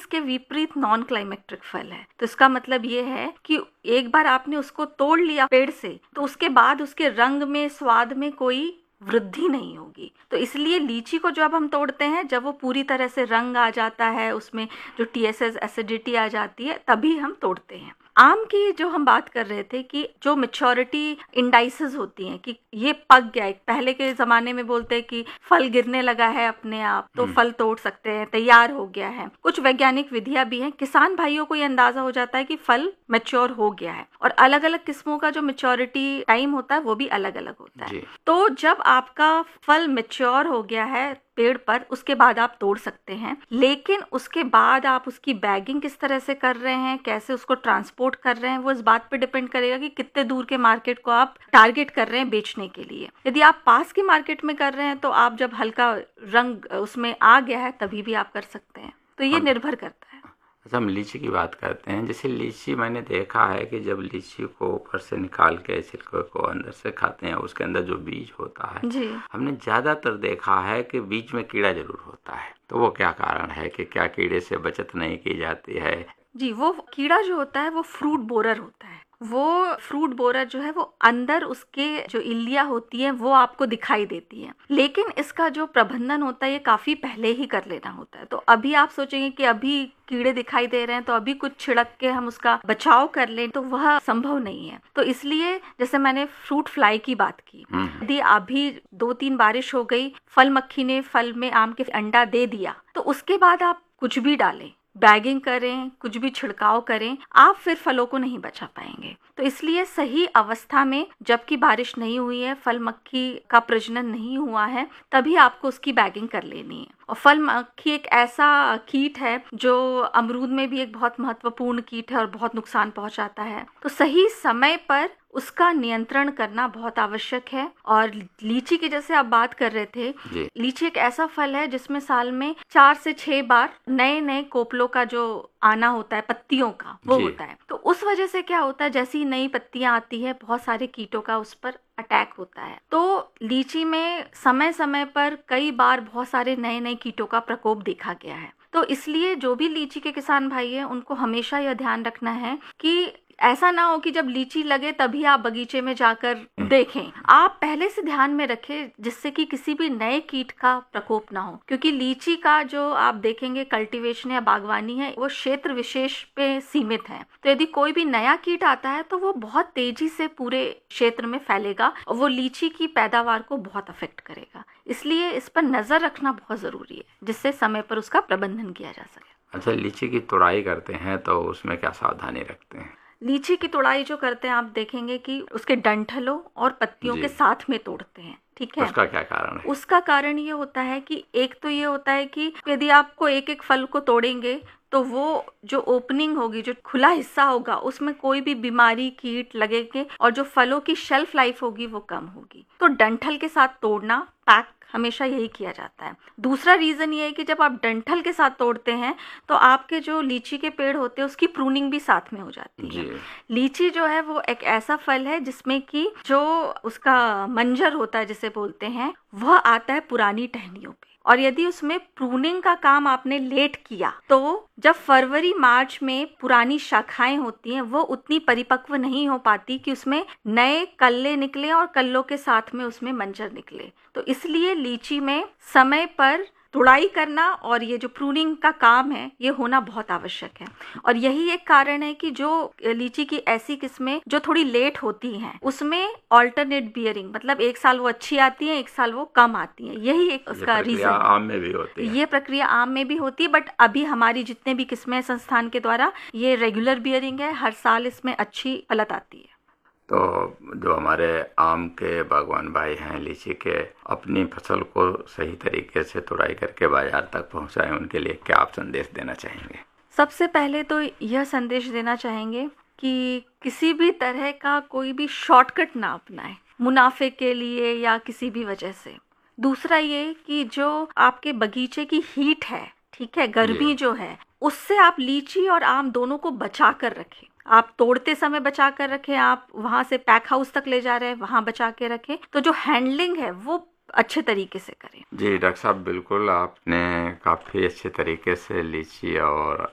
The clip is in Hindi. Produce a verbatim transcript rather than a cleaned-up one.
इसके विपरीत नॉन क्लाइमेक्ट्रिक फल है। तो इसका मतलब ये है कि एक बार आपने उसको तोड़ लिया पेड़ से तो उसके बाद उसके रंग में, स्वाद में कोई वृद्धि नहीं होगी। तो इसलिए लीची को जब हम तोड़ते हैं, जब वो पूरी तरह से रंग आ जाता है, उसमें जो टी एस एस एसिडिटी आ जाती है, तभी हम तोड़ते हैं। आम की जो हम बात कर रहे थे कि जो मैच्योरिटी इंडाइसेस होती हैं कि ये पक गया है, पहले के ज़माने में बोलते हैं कि फल गिरने लगा है अपने आप तो फल तोड़ सकते हैं, तैयार हो गया है। कुछ वैज्ञानिक विधियां भी हैं, किसान भाइयों को ये अंदाजा हो जाता है कि फल मैच्योर हो गया है। और अलग अलग किस्मों का जो मैच्योरिटी टाइम होता है वो भी अलग अलग होता है। तो जब आपका फल मैच्योर हो गया है पेड़ पर, उसके बाद आप तोड़ सकते हैं। लेकिन उसके बाद आप उसकी बैगिंग किस तरह से कर रहे हैं, कैसे उसको ट्रांसपोर्ट कर रहे हैं, वो इस बात पे डिपेंड करेगा कि कितने दूर के मार्केट को आप टारगेट कर रहे हैं बेचने के लिए। यदि आप पास के मार्केट में कर रहे हैं तो आप जब हल्का रंग उसमें आ गया है तभी भी आप कर सकते हैं। तो ये निर्भर करता है। अच्छा, हम लीची की बात करते हैं। जैसे लीची मैंने देखा है कि जब लीची को ऊपर से निकाल के छिलके को अंदर से खाते हैं, उसके अंदर जो बीज होता है जी। हमने ज्यादातर देखा है कि बीज में कीड़ा जरूर होता है। तो वो क्या कारण है कि क्या कीड़े से बचत नहीं की जाती है? जी, वो कीड़ा जो होता है वो फ्रूट बोरर होता है। वो फ्रूट बोरर जो है वो अंदर उसके जो इल्लियां होती है वो आपको दिखाई देती है, लेकिन इसका जो प्रबंधन होता है ये काफी पहले ही कर लेना होता है। तो अभी आप सोचेंगे कि अभी कीड़े दिखाई दे रहे हैं तो अभी कुछ छिड़क के हम उसका बचाव कर लें, तो वह संभव नहीं है। तो इसलिए जैसे मैंने फ्रूट फ्लाई की बात की, यदि अभी दो तीन बारिश हो गई, फल मक्खी ने फल में आम के अंडा दे दिया, तो उसके बाद आप कुछ भी डालें, बैगिंग करें, कुछ भी छिड़काव करें, आप फिर फलों को नहीं बचा पाएंगे। तो इसलिए सही अवस्था में, जबकि बारिश नहीं हुई है, फल मक्खी का प्रजनन नहीं हुआ है, तभी आपको उसकी बैगिंग कर लेनी है। और फल मक्खी एक ऐसा कीट है जो अमरूद में भी एक बहुत महत्वपूर्ण कीट है और बहुत नुकसान पहुंचाता है। तो सही समय पर उसका नियंत्रण करना बहुत आवश्यक है। और लीची की जैसे आप बात कर रहे थे, लीची एक ऐसा फल है जिसमें साल में चार से छह बार नए नए कोपलों का जो आना होता है, पत्तियों का, वो होता है। तो उस वजह से क्या होता है, जैसी नई पत्तियां आती है बहुत सारे कीटों का उस पर अटैक होता है। तो लीची में समय समय पर कई बार बहुत सारे नए नए कीटों का प्रकोप देखा गया है। तो इसलिए जो भी लीची के किसान भाई हैं उनको हमेशा यह ध्यान रखना है कि ऐसा ना हो कि जब लीची लगे तभी आप बगीचे में जाकर देखें। आप पहले से ध्यान में रखें जिससे कि किसी भी नए कीट का प्रकोप ना हो, क्योंकि लीची का जो आप देखेंगे कल्टीवेशन या बागवानी है वो क्षेत्र विशेष पे सीमित है। तो यदि कोई भी नया कीट आता है तो वो बहुत तेजी से पूरे क्षेत्र में फैलेगा और वो लीची की पैदावार को बहुत अफेक्ट करेगा। इसलिए इस पर नजर रखना बहुत जरूरी है जिससे समय पर उसका प्रबंधन किया जा सके। अच्छा, लीची की तुड़ाई करते हैं तो उसमें क्या सावधानी रखते हैं? लीची की तोड़ाई जो करते हैं आप देखेंगे कि उसके डंठलों और पत्तियों के साथ में तोड़ते हैं। ठीक है, उसका क्या कारण है? उसका कारण ये होता है कि एक तो ये होता है कि यदि आपको एक एक फल को तोड़ेंगे तो वो जो ओपनिंग होगी, जो खुला हिस्सा होगा, उसमें कोई भी बीमारी, कीट लगेंगे और जो फलों की शेल्फ लाइफ होगी वो कम होगी। तो डंठल के साथ तोड़ना, पैक, हमेशा यही किया जाता है। दूसरा रीजन ये है कि जब आप डंठल के साथ तोड़ते हैं तो आपके जो लीची के पेड़ होते हैं उसकी प्रूनिंग भी साथ में हो जाती है। लीची जो है वो एक ऐसा फल है जिसमें कि जो उसका मंजर होता है जिसे बोलते हैं, वह आता है पुरानी टहनियों पे। और यदि उसमें प्रूनिंग का काम आपने लेट किया तो जब फरवरी मार्च में पुरानी शाखाएं होती हैं वो उतनी परिपक्व नहीं हो पाती कि उसमें नए कल्ले निकले और कल्लों के साथ में उसमें मंजर निकले। तो इसलिए लीची में समय पर तुड़ाई करना और ये जो प्रूनिंग का काम है ये होना बहुत आवश्यक है। और यही एक कारण है कि जो लीची की ऐसी किस्में जो थोड़ी लेट होती हैं उसमें ऑल्टरनेट बियरिंग, मतलब एक साल वो अच्छी आती है, एक साल वो कम आती है, यही एक उसका रीजन। आम में भी होती है ये प्रक्रिया आम में भी होती है, बट अभी हमारी जितने भी किस्में संस्थान के द्वारा ये रेगुलर बियरिंग है, हर साल इसमें अच्छी फलत आती है। तो जो हमारे आम के बागवान भाई हैं, लीची के, अपनी फसल को सही तरीके से तुड़ाई करके बाजार तक पहुंचाएं, उनके लिए क्या आप संदेश देना चाहेंगे? सबसे पहले तो यह संदेश देना चाहेंगे कि किसी भी तरह का कोई भी शॉर्टकट ना अपनाएं मुनाफे के लिए या किसी भी वजह से। दूसरा ये कि जो आपके बगीचे की हीट है, ठीक है, गर्मी जो है, उससे आप लीची और आम दोनों को बचा कर रखें। आप तोड़ते समय बचा कर रखें, आप वहां से पैक हाउस तक ले जा रहे हैं वहां बचा के रखें। तो जो हैंडलिंग है वो अच्छे तरीके से करें। जी डॉक्टर साहब, बिल्कुल आपने काफ़ी अच्छे तरीके से लीची और